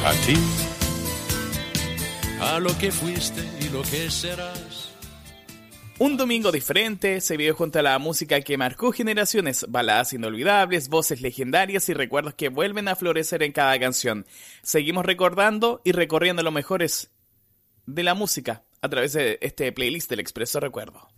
a ti, a lo que fuiste y lo que serás. Un domingo diferente se vive junto a la música que marcó generaciones, baladas inolvidables, voces legendarias y recuerdos que vuelven a florecer en cada canción. Seguimos recordando y recorriendo los mejores de la música a través de este playlist del Expreso Recuerdo.